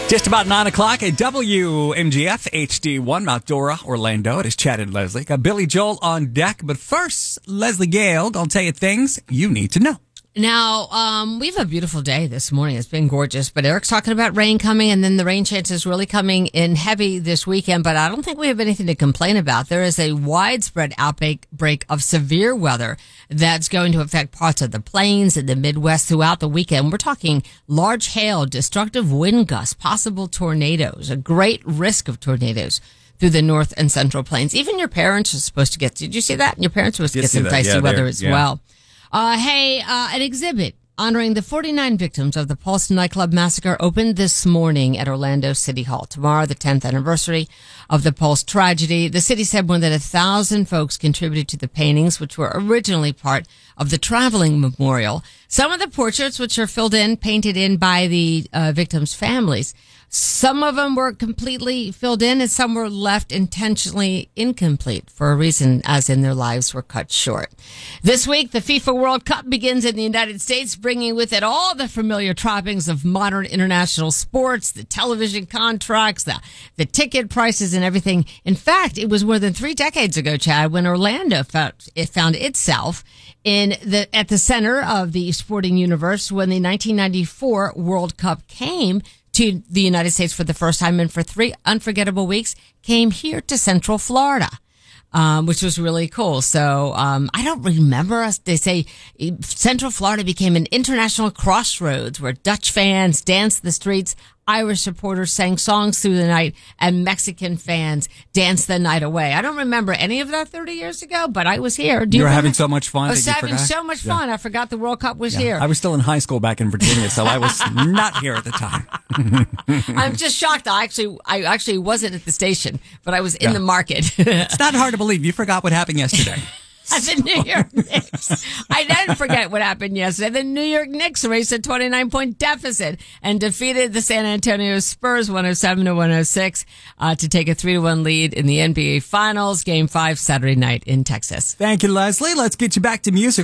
Just about 9 o'clock at WMGF HD1, Mount Dora, Orlando. It is Chad and Leslie. Got Billy Joel on deck. But first, Leslie Gale going to tell you things you need to know. Now, we have a beautiful day this morning. It's been gorgeous, but Eric's talking about rain coming, and then the rain chance is really coming in heavy this weekend, but I don't think we have anything to complain about. There is a widespread outbreak of severe weather that's going to affect parts of the plains and the Midwest throughout the weekend. We're talking large hail, destructive wind gusts, possible tornadoes, a great risk of tornadoes through the north and central plains. Even your parents are supposed to get, did you see that? Your parents were supposed to get some dicey weather as well. An exhibit honoring the 49 victims of the Pulse nightclub massacre opened this morning at Orlando City Hall. Tomorrow, the 10th anniversary of the Pulse tragedy. The city said more than 1,000 folks contributed to the paintings, which were originally part of the traveling memorial. Some of the portraits, which are painted in by the victims' families, some of them were completely filled in and some were left intentionally incomplete for a reason, as in their lives were cut short. This week, the FIFA World Cup begins in the United States, bringing with it all the familiar trappings of modern international sports, the television contracts, the ticket prices and everything. In fact, it was more than 3 decades ago, Chad, when Orlando found itself at the center of the sporting universe when the 1994 World Cup came to the United States for the first time, and for 3 unforgettable weeks came here to Central Florida, which was really cool. So I don't remember us. They say Central Florida became an international crossroads where Dutch fans danced the streets, Irish supporters sang songs through the night, and Mexican fans danced the night away. I don't remember any of that 30 years ago, but I was here. You were having so much fun. I was having so much fun. I forgot the World Cup was here. I was still in high school back in Virginia, so I was not here at the time. I'm just shocked. I actually wasn't at the station, but I was in the market. It's not hard to believe. You forgot what happened yesterday. The New York Knicks. I didn't forget what happened yesterday. The New York Knicks raced a 29-point deficit and defeated the San Antonio Spurs 107-106 to take a 3-1 lead in the NBA Finals. Game 5 Saturday night in Texas. Thank you, Leslie. Let's get you back to music.